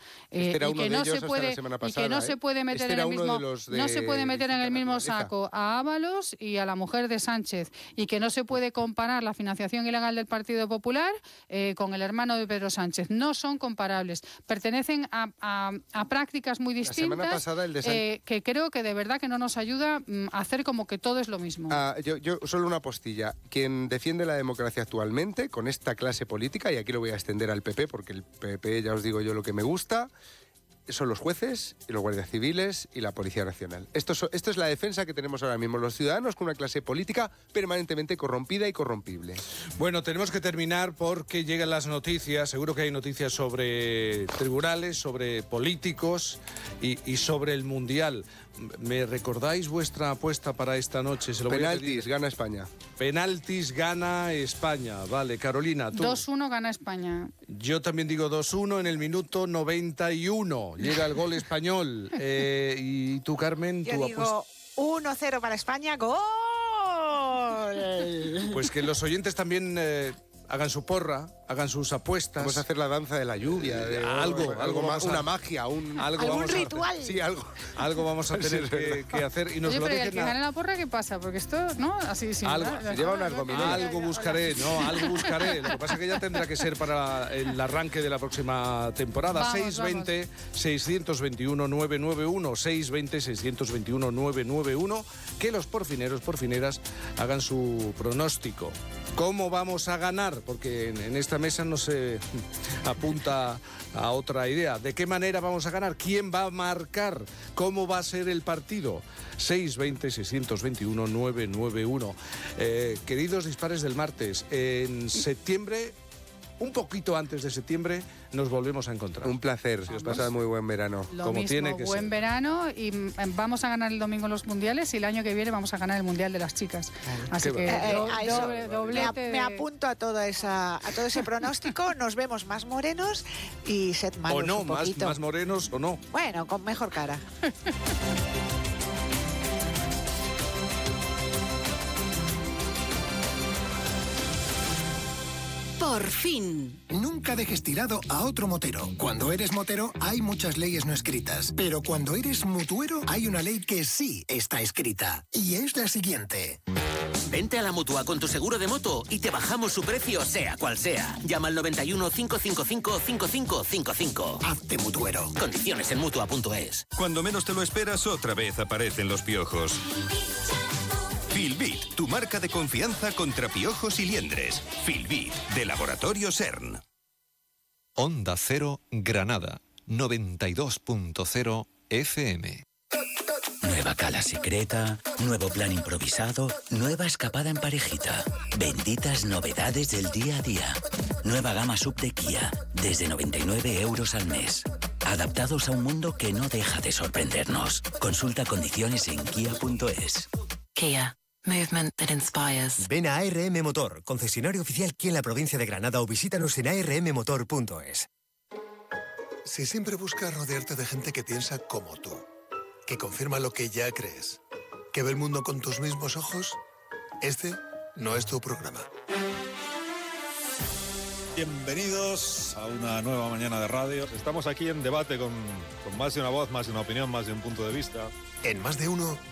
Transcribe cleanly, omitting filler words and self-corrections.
y que no se puede meter en el mismo, no se puede meter en el mismo saco a Ábalos y a la mujer de Sánchez, y que no se puede comparar la financiación ilegal del Partido Popular con el hermano de Pedro Sánchez. No son comparables. Pertenecen a prácticas muy distintas que creo que de verdad que no nos ayuda a hacer como que todo es lo mismo. Yo solo una postilla. Quien defiende la democracia actualmente con esta clase política, y aquí lo voy a extender al PP, porque el PP, ya os digo yo lo que me gusta, son los jueces, y los guardias civiles y la Policía Nacional. Esto es la defensa que tenemos ahora mismo, los ciudadanos con una clase política permanentemente corrompida y corrompible. Bueno, tenemos que terminar porque llegan las noticias. Seguro que hay noticias sobre tribunales, sobre políticos y sobre el Mundial. ¿Me recordáis vuestra apuesta para esta noche? Penaltis, gana España. Penaltis, gana España. Vale, Carolina, tú. 2-1 gana España. Yo también digo 2-1 en el minuto 91. Llega el gol español. ¿Y tú, Carmen? Yo digo 1-0 para España. ¡Gol! Pues que los oyentes también hagan su porra, hagan sus apuestas. Vamos a hacer la danza de la lluvia, algo más, una magia, algún ritual. Algo vamos a tener que hacer y nos Oye, lo pero dejen. ¿y al que gane la porra qué pasa? Porque esto, ¿no? Así sin se lleva unas gominolas. Algo buscaré. Lo que pasa es que ya tendrá que ser para el arranque de la próxima temporada. 620-621-991, 620-621-991, que los porfineras hagan su pronóstico. ¿Cómo vamos a ganar? Porque en esta mesa no se apunta a otra idea. ¿De qué manera vamos a ganar? ¿Quién va a marcar? ¿Cómo va a ser el partido? 620-621-991. Queridos dispares del martes, en septiembre, un poquito antes de septiembre, nos volvemos a encontrar. Un placer, si os pasa muy buen verano. Lo como mismo, tiene que buen ser. Verano, y vamos a ganar el domingo los mundiales, y el año que viene vamos a ganar el mundial de las chicas. Así que doblete. Me apunto a todo ese pronóstico. Nos vemos más morenos y sed malos. O no, un poquito. más morenos o no. Bueno, con mejor cara. Por fin. Nunca dejes tirado a otro motero. Cuando eres motero hay muchas leyes no escritas, pero cuando eres mutuero hay una ley que sí está escrita, y es la siguiente. Vente a la Mutua con tu seguro de moto y te bajamos su precio sea cual sea. Llama al 91 555 5555. Hazte mutuero. Condiciones en Mutua.es. Cuando menos te lo esperas, otra vez aparecen los piojos. Filbit, tu marca de confianza contra piojos y liendres. Filbit, de Laboratorio CERN. Onda Cero, Granada, 92.0 FM. Nueva cala secreta, nuevo plan improvisado, nueva escapada en parejita. Benditas novedades del día a día. Nueva gama sub de Kia, desde 99 euros al mes. Adaptados a un mundo que no deja de sorprendernos. Consulta condiciones en kia.es. Kia. Movement that inspires. Ven a ARM Motor, concesionario oficial aquí en la provincia de Granada, o visítanos en armmotor.es. Si siempre buscas rodearte de gente que piensa como tú, que confirma lo que ya crees, que ve el mundo con tus mismos ojos, este no es tu programa. Bienvenidos a una nueva mañana de radio. Estamos aquí en debate con más de una voz, más de una opinión, más de un punto de vista. En Más de Uno